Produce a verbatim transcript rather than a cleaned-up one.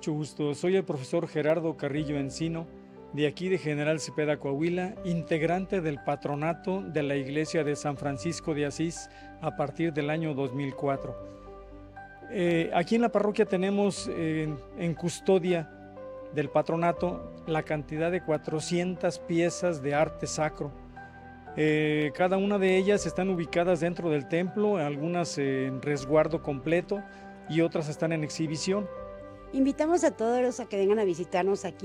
mucho gusto. Soy el profesor Gerardo Carrillo Encino, de aquí de General Cepeda, Coahuila, integrante del patronato de la Iglesia de San Francisco de Asís a partir del año dos mil cuatro. Eh, aquí en la parroquia tenemos eh, en custodia del patronato la cantidad de cuatrocientas piezas de arte sacro. Eh, cada una de ellas están ubicadas dentro del templo, algunas en resguardo completo y otras están en exhibición. Invitamos a todos a que vengan a visitarnos aquí